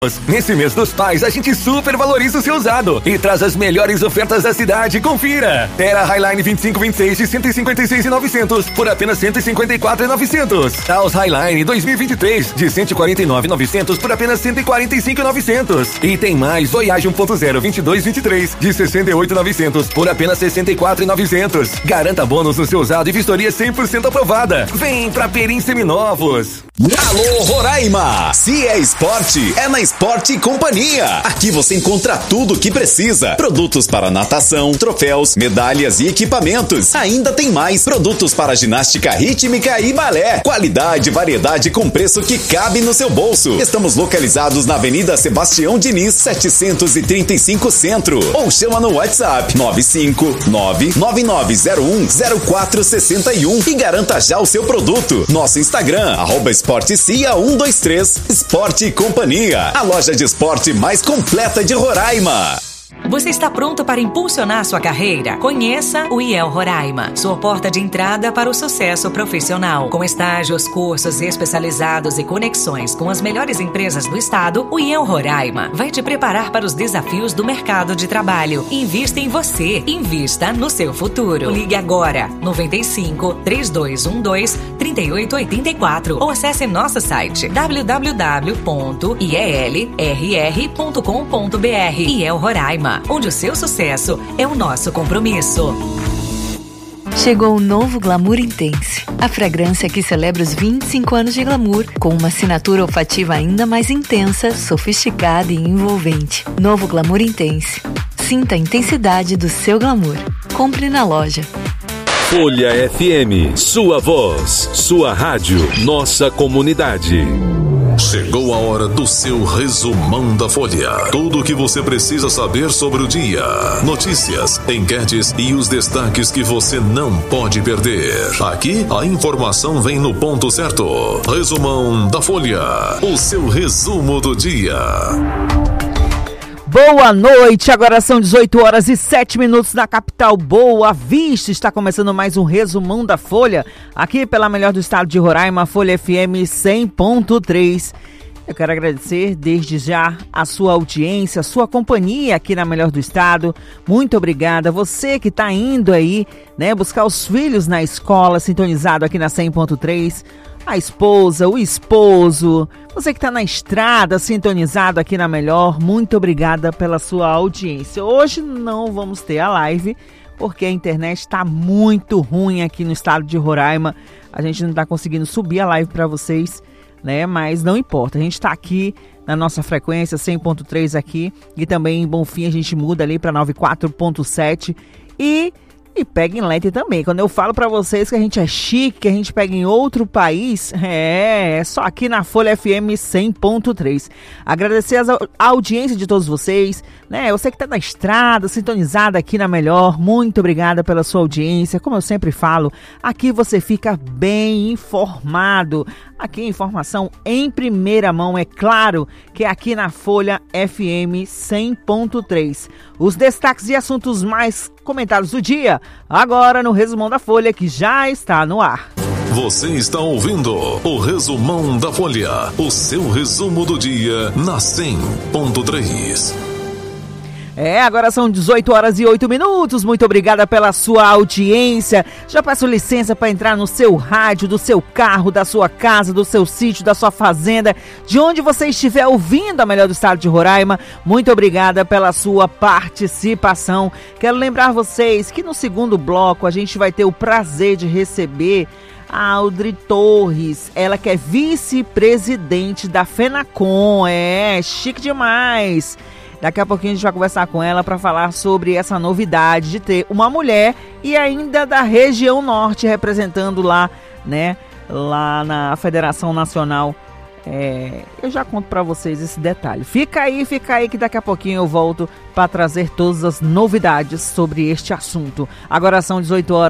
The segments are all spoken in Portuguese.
Nesse mês dos pais, a gente super valoriza o seu usado e traz as melhores ofertas da cidade. Confira! Terra Highline 2526 de 156.900 por apenas 154.900. Taos Highline 2023 de 149.900 por apenas 145.900. E tem mais Voyage 1.0 2223 de 68.900 por apenas 64.900. Garanta bônus no seu usado e vistoria 100% aprovada. Vem pra Perim Seminovos. Alô Roraima! Se é esporte, é na Esporte Companhia. Aqui você encontra tudo o que precisa. Produtos para natação, troféus, medalhas e equipamentos. Ainda tem mais produtos para ginástica rítmica e balé. Qualidade e variedade com preço que cabe no seu bolso. Estamos localizados na Avenida Sebastião Diniz, 735 Centro. Ou chama no WhatsApp 95999010461 e garanta já o seu produto. Nosso Instagram, @esportecia123 Esporte Companhia, a loja de esporte mais completa de Roraima. Você está pronto para impulsionar sua carreira? Conheça o IEL Roraima, sua porta de entrada para o sucesso profissional. Com estágios, cursos especializados e conexões com as melhores empresas do estado, o IEL Roraima vai te preparar para os desafios do mercado de trabalho. Invista em você, invista no seu futuro. Ligue agora, 95-3212-3884 ou acesse nosso site www.ielrr.com.br. IEL Roraima, onde o seu sucesso é o nosso compromisso. Chegou o novo Glamour Intense, a fragrância que celebra os 25 anos de glamour, com uma assinatura olfativa ainda mais intensa, sofisticada e envolvente. Novo Glamour Intense. Sinta a intensidade do seu glamour. Compre na loja. Folha FM, sua voz, sua rádio, nossa comunidade. Chegou a hora do seu resumão da Folha. Tudo o que você precisa saber sobre o dia. Notícias, enquetes e os destaques que você não pode perder. Aqui, a informação vem no ponto certo. Resumão da Folha. O seu resumo do dia. Boa noite, agora são 18h07 na capital Boa Vista. Está começando mais um resumão da Folha, aqui pela melhor do estado de Roraima, Folha FM 100.3. Eu quero agradecer desde já a sua audiência, a sua companhia aqui na melhor do estado. Muito obrigada. Você que está indo aí, né, buscar os filhos na escola, sintonizado aqui na 100.3. A esposa, o esposo, você que está na estrada, sintonizado aqui na Melhor, muito obrigada pela sua audiência. Hoje não vamos ter a live, porque a internet está muito ruim aqui no estado de Roraima. A gente não está conseguindo subir a live para vocês, né? Mas não importa, a gente está aqui na nossa frequência 100.3 aqui, e também em Bonfim a gente muda ali para 94.7 e pega em LED também. Quando eu falo pra vocês que a gente é chique, que a gente pega em outro país, é só aqui na Folha FM 100.3. Agradecer a audiência de todos vocês, né? Você que tá na estrada, sintonizada aqui na Melhor, muito obrigada pela sua audiência. Como eu sempre falo, aqui você fica bem informado. Aqui informação em primeira mão, é claro que é aqui na Folha FM 100.3. Os destaques e assuntos mais comentados do dia, agora no Resumão da Folha, que já está no ar. Você está ouvindo o Resumão da Folha, o seu resumo do dia na 100.3. Agora são 18h08. Muito obrigada pela sua audiência. Já peço licença para entrar no seu rádio, do seu carro, da sua casa, do seu sítio, da sua fazenda, de onde você estiver ouvindo a melhor do estado de Roraima. Muito obrigada pela sua participação. Quero lembrar vocês que no segundo bloco a gente vai ter o prazer de receber a Audrey Torres, ela que é vice-presidente da FENACOM. Chique demais. Daqui a pouquinho a gente vai conversar com ela para falar sobre essa novidade de ter uma mulher e ainda da região norte representando lá, né, lá na Federação Nacional. Eu já conto para vocês esse detalhe. Fica aí que daqui a pouquinho eu volto para trazer todas as novidades sobre este assunto. Agora são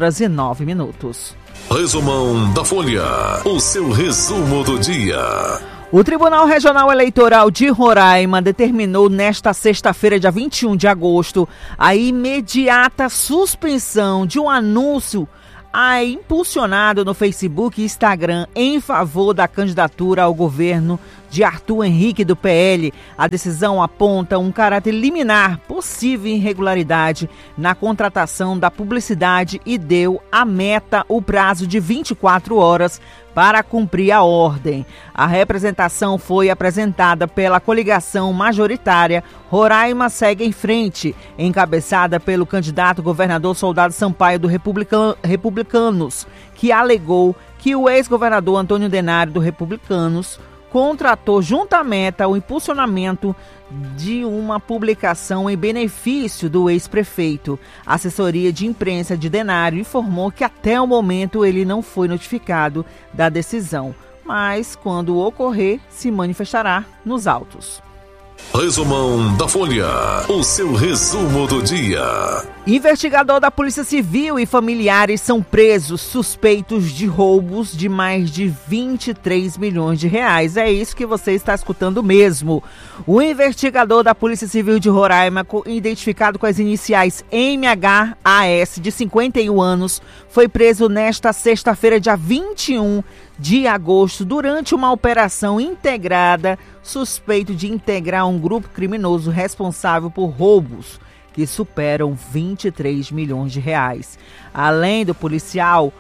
18h09. Resumão da Folha, o seu resumo do dia. O Tribunal Regional Eleitoral de Roraima determinou nesta sexta-feira, dia 21 de agosto, a imediata suspensão de um anúncio impulsionado no Facebook e Instagram em favor da candidatura ao governo de Arthur Henrique, do PL. A decisão aponta um caráter liminar, possível irregularidade na contratação da publicidade e deu à Meta o prazo de 24 horas para cumprir a ordem. A representação foi apresentada pela coligação majoritária Roraima Segue em Frente, encabeçada pelo candidato governador Soldado Sampaio do Republicanos, que alegou que o ex-governador Antônio Denário do Republicanos contratou junto à Meta o impulsionamento de uma publicação em benefício do ex-prefeito. A assessoria de imprensa de Denário informou que até o momento ele não foi notificado da decisão, mas quando ocorrer, se manifestará nos autos. Resumão da Folha, o seu resumo do dia. Investigador da Polícia Civil e familiares são presos suspeitos de roubos de mais de 23 milhões de reais. É isso que você está escutando mesmo. O investigador da Polícia Civil de Roraima, identificado com as iniciais MHAS, de 51 anos, foi preso nesta sexta-feira, dia 21 de agosto, durante uma operação integrada, suspeito de integrar um grupo criminoso responsável por roubos que superam 23 milhões de reais. Além do policial,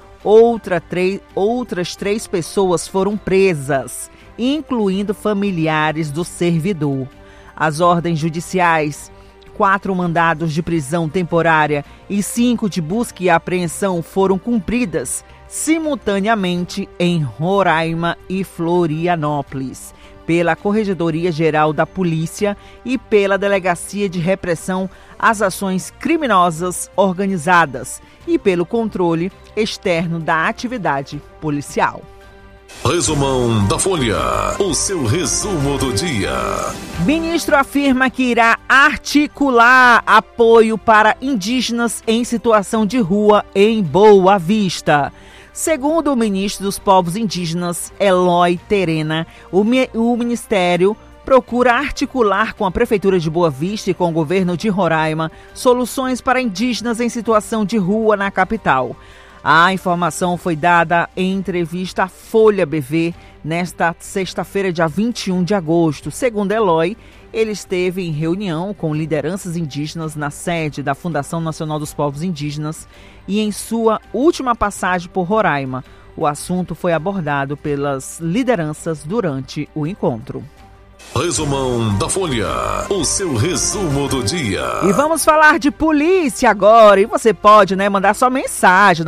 outras 3 pessoas foram presas, incluindo familiares do servidor. As ordens judiciais, 4 mandados de prisão temporária e 5 de busca e apreensão foram cumpridas simultaneamente em Roraima e Florianópolis, pela Corregedoria Geral da Polícia e pela Delegacia de Repressão às Ações Criminosas Organizadas e pelo controle externo da atividade policial. Resumão da Folha, o seu resumo do dia. Ministro afirma que irá articular apoio para indígenas em situação de rua em Boa Vista. Segundo o ministro dos Povos Indígenas, Eloy Terena, o Ministério procura articular com a Prefeitura de Boa Vista e com o governo de Roraima soluções para indígenas em situação de rua na capital. A informação foi dada em entrevista à Folha BV nesta sexta-feira, dia 21 de agosto. Segundo Eloy, ele esteve em reunião com lideranças indígenas na sede da Fundação Nacional dos Povos Indígenas e em sua última passagem por Roraima. O assunto foi abordado pelas lideranças durante o encontro. Resumão da Folha, o seu resumo do dia. E vamos falar de polícia agora. E você pode, mandar sua mensagem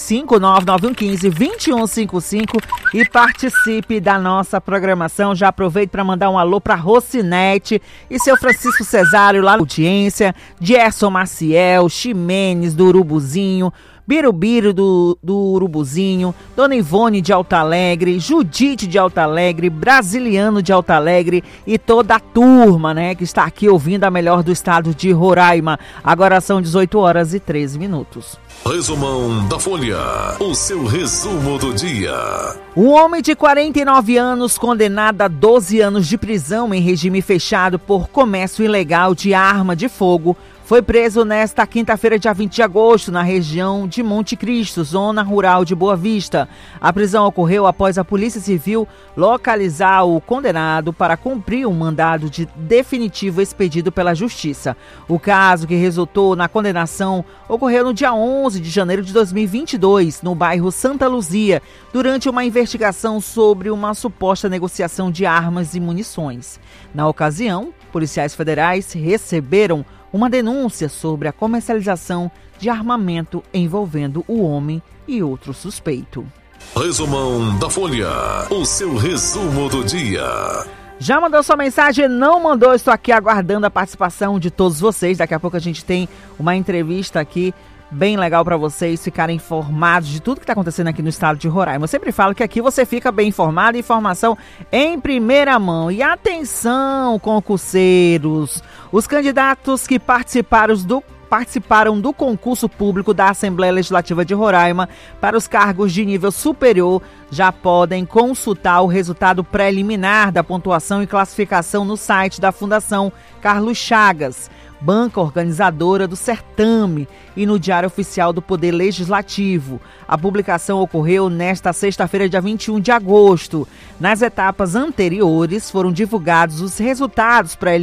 95-99115-2155 e participe da nossa programação. Já aproveito para mandar um alô para Rocinete e seu Francisco Cesário lá na audiência, Gerson Maciel, Ximenes do Urubuzinho, Birubiru do Urubuzinho, Dona Ivone de Alto Alegre, Judite de Alto Alegre, Brasiliano de Alto Alegre e toda a turma, que está aqui ouvindo a melhor do estado de Roraima. Agora são 18h13. Resumão da Folha, o seu resumo do dia. Um homem de 49 anos, condenado a 12 anos de prisão em regime fechado por comércio ilegal de arma de fogo, foi preso nesta quinta-feira, dia 20 de agosto, na região de Monte Cristo, zona rural de Boa Vista. A prisão ocorreu após a Polícia Civil localizar o condenado para cumprir um mandado de definitivo expedido pela Justiça. O caso, que resultou na condenação, ocorreu no dia 11 de janeiro de 2022, no bairro Santa Luzia, durante uma investigação sobre uma suposta negociação de armas e munições. Na ocasião, policiais federais receberam uma denúncia sobre a comercialização de armamento envolvendo o homem e outro suspeito. Resumão da Folha, o seu resumo do dia. Já mandou sua mensagem? Não mandou? Estou aqui aguardando a participação de todos vocês. Daqui a pouco a gente tem uma entrevista aqui bem legal para vocês ficarem informados de tudo que está acontecendo aqui no estado de Roraima. Eu sempre falo que aqui você fica bem informado, informação em primeira mão. E atenção, concurseiros! Os candidatos que participaram do concurso público da Assembleia Legislativa de Roraima para os cargos de nível superior já podem consultar o resultado preliminar da pontuação e classificação no site da Fundação Carlos Chagas. banca organizadora do certame, e no Diário Oficial do Poder Legislativo. A publicação ocorreu nesta sexta-feira, dia 21 de agosto. Nas etapas anteriores, foram divulgados os resultados para